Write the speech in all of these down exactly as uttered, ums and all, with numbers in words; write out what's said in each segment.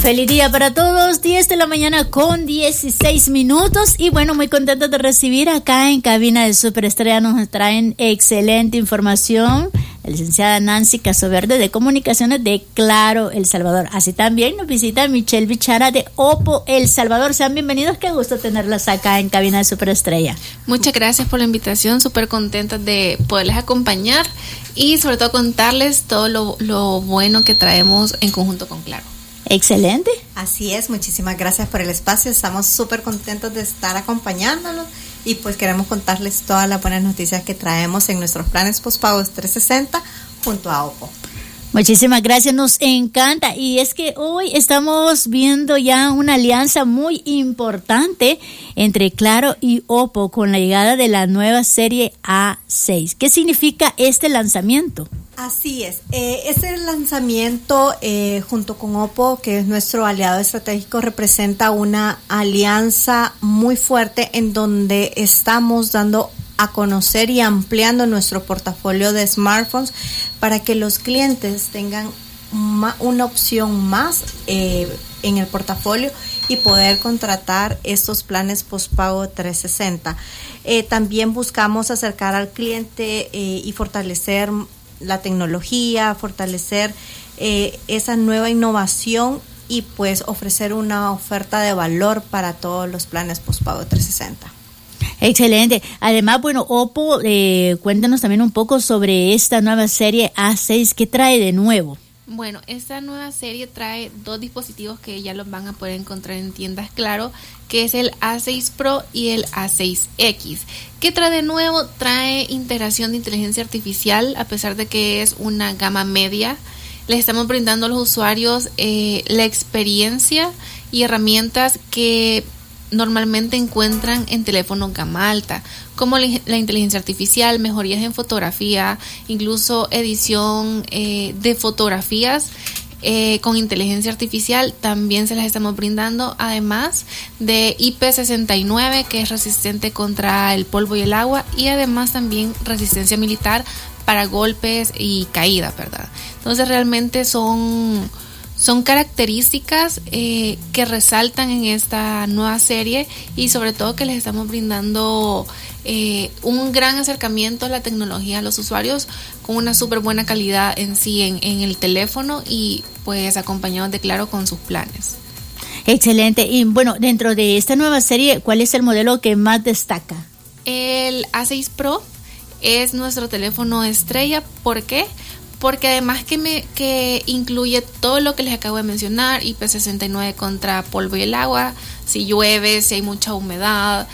Feliz día para todos, diez de la mañana con dieciséis minutos y bueno, muy contentos de recibir acá en cabina de Superestrella, nos traen excelente información la licenciada Nancy Casoverde de Comunicaciones de Claro El Salvador, así también nos visita Michelle Bichara de Oppo El Salvador. Sean bienvenidos, qué gusto tenerlas acá en cabina de Superestrella. Muchas gracias por la invitación, súper contentas de poderles acompañar y sobre todo contarles todo lo, lo bueno que traemos en conjunto con Claro. Excelente. Así es, muchísimas gracias por el espacio, estamos súper contentos de estar acompañándolos y pues queremos contarles todas las buenas noticias que traemos en nuestros planes postpagos trescientos sesenta junto a Oppo. Muchísimas gracias, nos encanta y es que hoy estamos viendo ya una alianza muy importante entre Claro y Oppo con la llegada de la nueva serie A seis. ¿Qué significa este lanzamiento? Así es, eh, este lanzamiento eh, junto con Oppo, que es nuestro aliado estratégico, representa una alianza muy fuerte en donde estamos dando a conocer y ampliando nuestro portafolio de smartphones para que los clientes tengan ma- una opción más eh, en el portafolio y poder contratar estos planes postpago trescientos sesenta. Eh, también buscamos acercar al cliente eh, y fortalecer la tecnología, fortalecer eh, esa nueva innovación y pues ofrecer una oferta de valor para todos los planes postpago trescientos sesenta. Excelente. Además, bueno, Oppo, eh, cuéntanos también un poco sobre esta nueva serie A seis. ¿Qué trae de nuevo? Bueno, esta nueva serie trae dos dispositivos que ya los van a poder encontrar en tiendas Claro, que es el A seis Pro y el A seis X. ¿Qué trae de nuevo? Trae integración de inteligencia artificial, a pesar de que es una gama media. Les estamos brindando a los usuarios eh, la experiencia y herramientas que normalmente encuentran en teléfonos gama alta, como la inteligencia artificial, mejorías en fotografía, incluso edición eh, de fotografías eh, con inteligencia artificial, también se las estamos brindando, además de I P sesenta y nueve, que es resistente contra el polvo y el agua, y además también resistencia militar para golpes y caídas, ¿verdad? Entonces realmente son... Son características eh, que resaltan en esta nueva serie y sobre todo que les estamos brindando eh, un gran acercamiento a la tecnología a los usuarios con una súper buena calidad en sí en, en el teléfono y pues acompañados de Claro con sus planes. Excelente. Y bueno, dentro de esta nueva serie, ¿cuál es el modelo que más destaca? El A seis Pro es nuestro teléfono estrella. ¿Por qué? Porque además que me que incluye todo lo que les acabo de mencionar, I P sesenta y nueve contra polvo y el agua, si llueve, si hay mucha humedad,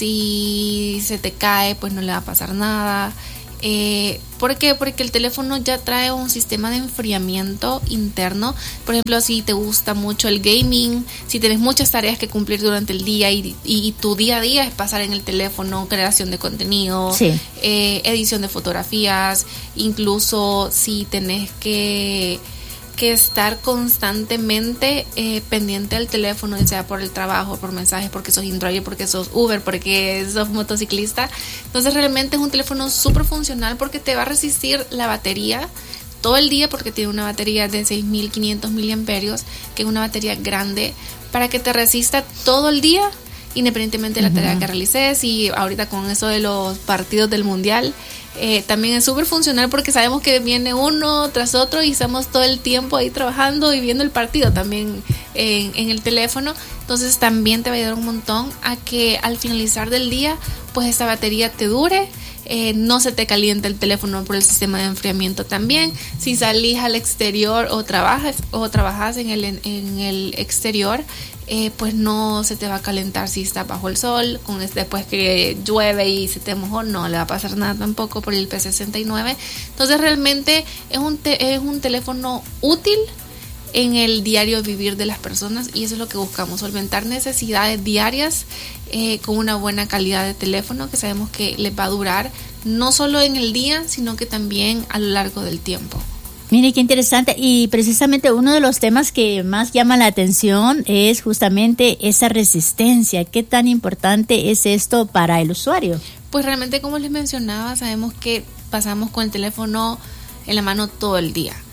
si se te cae, pues no le va a pasar nada. Eh, ¿Por qué? Porque el teléfono ya trae un sistema de enfriamiento interno. Por ejemplo, si te gusta mucho el gaming, si tienes muchas tareas que cumplir durante el día y, y, y tu día a día es pasar en el teléfono, creación de contenido, sí. eh, edición de fotografías, incluso si tenés que... que estar constantemente eh, pendiente del teléfono, ya sea por el trabajo, por mensajes, porque sos InDriver, porque sos Uber, porque sos motociclista. Entonces realmente es un teléfono súper funcional porque te va a resistir la batería todo el día, porque tiene una batería de seis mil quinientos miliamperios, que es una batería grande, para que te resista todo el día, independientemente de la uh-huh. tarea que realices. Y ahorita con eso de los partidos del mundial, Eh, también es súper funcional porque sabemos que viene uno tras otro y estamos todo el tiempo ahí trabajando y viendo el partido también en, en el teléfono. Entonces también te va a ayudar un montón a que al finalizar del día pues esta batería te dure, eh, no se te calienta el teléfono por el sistema de enfriamiento también. Si salís al exterior o trabajas o trabajas en el, en, en el exterior, Eh, pues no se te va a calentar si está bajo el sol, con este, después que llueve y se te mojó, no le va a pasar nada tampoco por el I P sesenta y nueve. Entonces realmente es un, te, es un teléfono útil en el diario vivir de las personas y eso es lo que buscamos, solventar necesidades diarias eh, con una buena calidad de teléfono que sabemos que les va a durar no solo en el día, sino que también a lo largo del tiempo. Mire, qué interesante. Y precisamente uno de los temas que más llama la atención es justamente esa resistencia. ¿Qué tan importante es esto para el usuario? Pues realmente, como les mencionaba, sabemos que pasamos con el teléfono en la mano todo el día.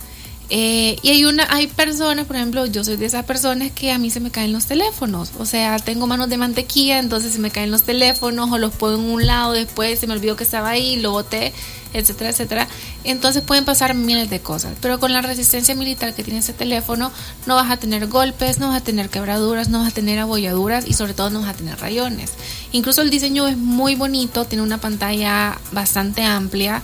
Eh, y hay una, hay personas, por ejemplo, yo soy de esas personas que a mí se me caen los teléfonos, o sea, tengo manos de mantequilla, entonces se me caen los teléfonos o los pongo en un lado, después se me olvidó que estaba ahí, lo boté, etcétera, etcétera. Entonces pueden pasar miles de cosas, pero con la resistencia militar que tiene ese teléfono no vas a tener golpes, no vas a tener quebraduras, no vas a tener abolladuras y sobre todo no vas a tener rayones. Incluso el diseño es muy bonito, tiene una pantalla bastante amplia.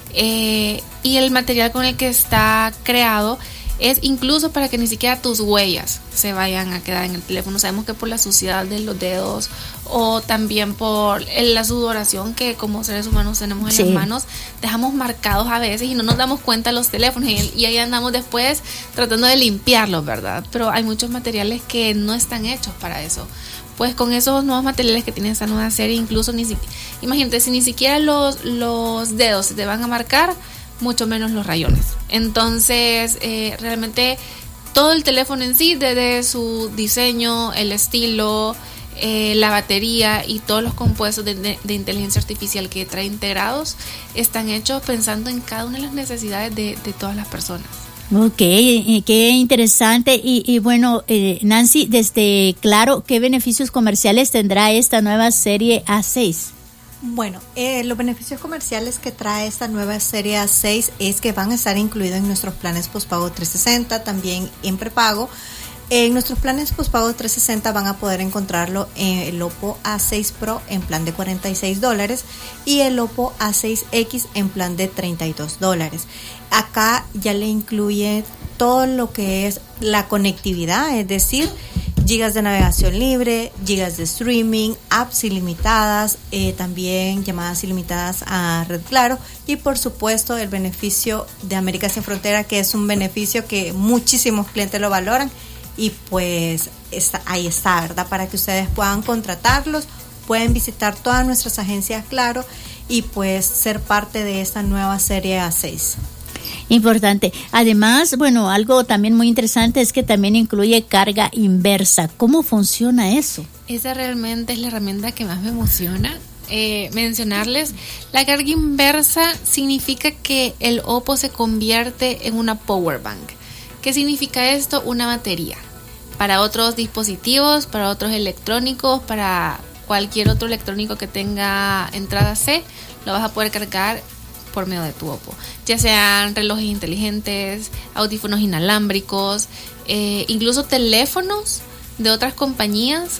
Eh, y el material con el que está creado es incluso para que ni siquiera tus huellas se vayan a quedar en el teléfono. Sabemos que por la suciedad de los dedos o también por la sudoración que como seres humanos tenemos en sí. las manos, dejamos marcados a veces y no nos damos cuenta de los teléfonos y, y ahí andamos después tratando de limpiarlos, ¿verdad? Pero hay muchos materiales que no están hechos para eso. Pues con esos nuevos materiales que tiene esta nueva serie, incluso ni siquiera, imagínate, si ni siquiera los, los dedos se te van a marcar, mucho menos los rayones. Entonces, eh, realmente todo el teléfono en sí, desde su diseño, el estilo, eh, la batería y todos los compuestos de, de, de inteligencia artificial que trae integrados, están hechos pensando en cada una de las necesidades de, de todas las personas. Ok, qué interesante. Y, y bueno, eh, Nancy, desde Claro, ¿qué beneficios comerciales tendrá esta nueva serie A seis? Bueno, eh, los beneficios comerciales que trae esta nueva serie A seis es que van a estar incluidos en nuestros planes postpago trescientos sesenta, también en prepago. En nuestros planes postpago trescientos sesenta van a poder encontrarlo en el Oppo A seis Pro en plan de cuarenta y seis dólares y el Oppo A seis X en plan de treinta y dos dólares. Acá ya le incluye todo lo que es la conectividad, es decir, gigas de navegación libre, gigas de streaming, apps ilimitadas, eh, también llamadas ilimitadas a Red Claro y por supuesto el beneficio de América Sin Frontera, que es un beneficio que muchísimos clientes lo valoran y pues está, ahí está, ¿verdad? Para que ustedes puedan contratarlos, pueden visitar todas nuestras agencias Claro y pues ser parte de esta nueva serie A seis. Importante. Además, bueno, algo también muy interesante es que también incluye carga inversa. ¿Cómo funciona eso? Esa realmente es la herramienta que más me emociona eh, mencionarles. La carga inversa significa que el Oppo se convierte en una power bank. ¿Qué significa esto? Una batería. Para otros dispositivos, para otros electrónicos, para cualquier otro electrónico que tenga entrada C, lo vas a poder cargar por medio de tu Oppo, ya sean relojes inteligentes, audífonos inalámbricos, eh, incluso teléfonos de otras compañías,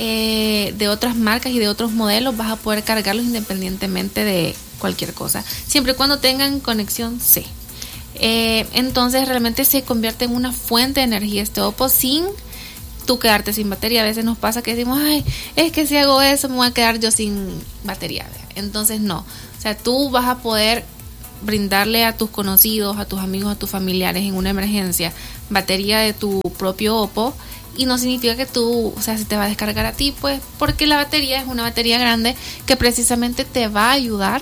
eh, de otras marcas y de otros modelos, vas a poder cargarlos independientemente de cualquier cosa, siempre y cuando tengan conexión C. Eh, entonces realmente se convierte en una fuente de energía este Oppo sin tú quedarte sin batería. A veces nos pasa que decimos, ay, es que si hago eso me voy a quedar yo sin batería. Entonces no. O sea, tú vas a poder brindarle a tus conocidos, a tus amigos, a tus familiares en una emergencia batería de tu propio Oppo y no significa que tú, o sea, se te va a descargar a ti, pues, porque la batería es una batería grande que precisamente te va a ayudar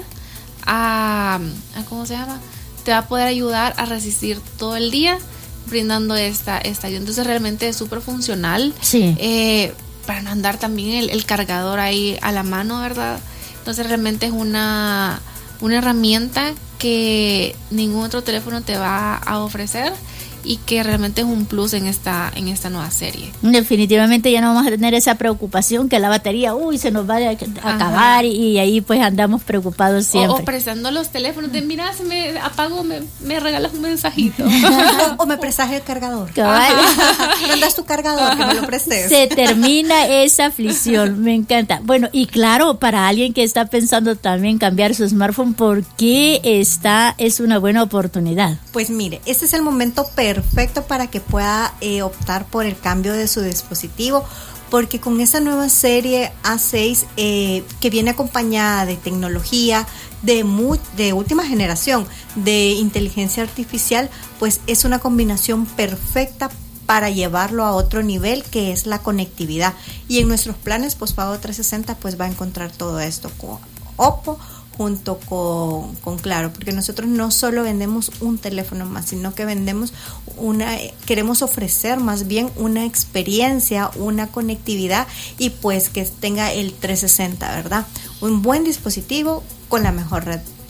a, a ¿cómo se llama? Te va a poder ayudar a resistir todo el día brindando esta, esta ayuda. Entonces realmente es súper funcional. Sí. Eh, para no andar también el, el cargador ahí a la mano, ¿verdad? Entonces realmente es una, una herramienta que ningún otro teléfono te va a ofrecer y que realmente es un plus en esta en esta nueva serie. Definitivamente ya no vamos a tener esa preocupación que la batería, uy, se nos va a acabar y, y ahí pues andamos preocupados siempre. O, o prestando los teléfonos de, mira, se me apagó, me, me regalas un mensajito. O me prestas el cargador. ¿Dónde es tu cargador? Que me lo prestes. Se termina esa aflicción, me encanta. Bueno, y claro, para alguien que está pensando también cambiar su smartphone, ¿por qué esta es una buena oportunidad? Pues mire, este es el momento perfecto perfecto para que pueda eh, optar por el cambio de su dispositivo, porque con esa nueva serie A seis eh, que viene acompañada de tecnología de, mu- de última generación, de inteligencia artificial, pues es una combinación perfecta para llevarlo a otro nivel, que es la conectividad. Y en nuestros planes postpago trescientos sesenta pues va a encontrar todo esto con Oppo junto con, con Claro, porque nosotros no solo vendemos un teléfono más, sino que vendemos una, queremos ofrecer más bien una experiencia, una conectividad y pues que tenga el trescientos sesenta, ¿verdad? Un buen dispositivo con la mejor red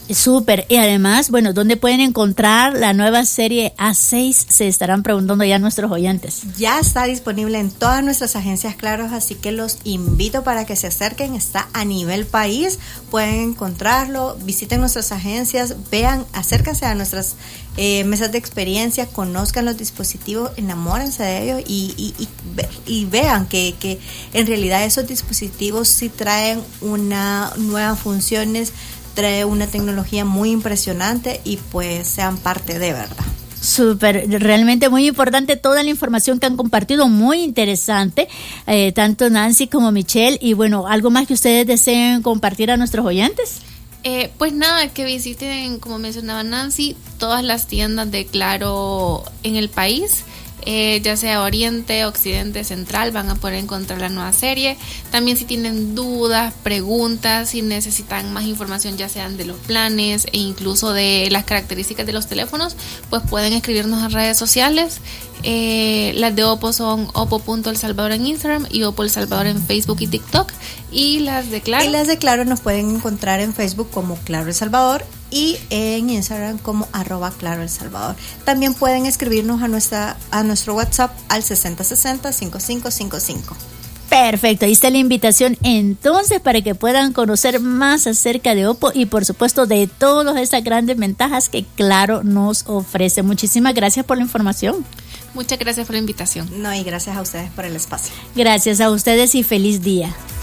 Súper. Y además, bueno, ¿dónde pueden encontrar la nueva serie A seis? Se estarán preguntando ya nuestros oyentes. Ya está disponible en todas nuestras agencias Claro, así que los invito para que se acerquen. Está a nivel país, pueden encontrarlo, visiten nuestras agencias, vean, acérquense a nuestras eh, mesas de experiencia, conozcan los dispositivos, enamórense de ellos y, y, y, y vean que, que en realidad esos dispositivos sí traen una nuevas funciones, trae una tecnología muy impresionante y pues sean parte de verdad. Súper, realmente muy importante toda la información que han compartido, muy interesante, eh, tanto Nancy como Michelle. Y bueno, ¿algo más que ustedes deseen compartir a nuestros oyentes? Eh, pues nada, que visiten, como mencionaba Nancy, todas las tiendas de Claro en el país. Eh, ya sea Oriente, Occidente, Central, van a poder encontrar la nueva serie. También si tienen dudas, preguntas, si necesitan más información ya sean de los planes e incluso de las características de los teléfonos, pues pueden escribirnos en redes sociales. Eh, las de Oppo son oppo punto el salvador en Instagram y Oppo El Salvador en Facebook y TikTok. Y las de Claro. Y las de Claro nos pueden encontrar en Facebook como Claro El Salvador y en Instagram como arroba Claro El Salvador. También pueden escribirnos a nuestra a nuestro WhatsApp al sesenta sesenta cincuenta y cinco cincuenta y cinco. Perfecto, ahí está la invitación entonces para que puedan conocer más acerca de Oppo y por supuesto de todas esas grandes ventajas que Claro nos ofrece. Muchísimas gracias por la información. Muchas gracias por la invitación. No, y gracias a ustedes por el espacio. Gracias a ustedes y feliz día.